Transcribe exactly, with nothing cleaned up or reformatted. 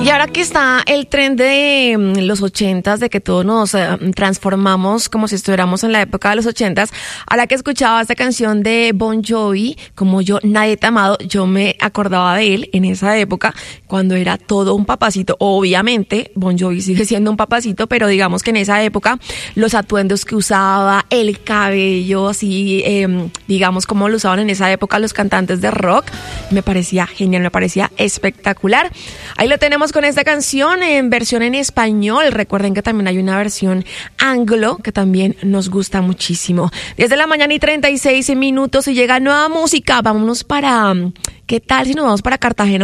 Y ahora que está el tren de mm, los ochentas, de que todos nos eh, transformamos como si estuviéramos en la época de los ochentas, ahora que escuchaba esta canción de Bon Jovi, Como yo, nadie te ha amado, yo me acordaba de él en esa época, cuando era todo un papacito. Obviamente, Bon Jovi sigue siendo un papacito, pero digamos que en esa época, los atuendos que usaba, el cabello, así, eh, digamos como lo usaban en esa época los cantantes de rock, me parecía genial, me parecía espectacular. Ahí lo tenemos con esta canción en versión en español. Recuerden que también hay una versión anglo que también nos gusta muchísimo. diez de la mañana y treinta y seis minutos y llega nueva música. Vámonos para... ¿Qué tal si nos vamos para Cartagena?